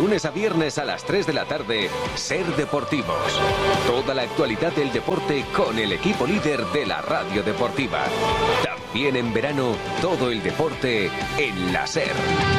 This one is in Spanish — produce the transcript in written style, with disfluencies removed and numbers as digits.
lunes a viernes a las 3 de la tarde, Ser Deportivos. Toda la actualidad del deporte con el equipo líder de la radio deportiva. También en verano, todo el deporte en la Ser.